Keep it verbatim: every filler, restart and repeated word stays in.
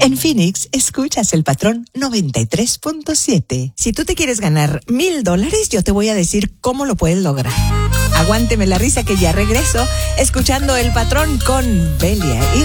En Phoenix, escuchas El Patrón noventa y tres punto siete. Si tú te quieres ganar mil dólares, yo te voy a decir cómo lo puedes lograr. Aguánteme la risa que ya regreso, escuchando El Patrón con Belia y